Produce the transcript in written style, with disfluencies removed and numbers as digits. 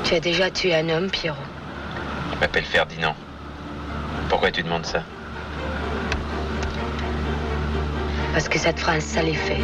Tu as déjà tué un homme, Pierrot. Je m'appelle Ferdinand. Pourquoi tu demandes ça? Parce que ça te fera un sale effet.